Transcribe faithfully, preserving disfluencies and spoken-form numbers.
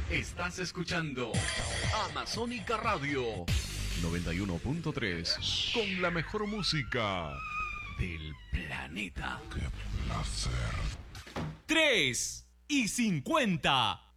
Estás escuchando Amazónica Radio noventa y uno punto tres con la mejor música del planeta. ¡Qué placer! tres y cincuenta.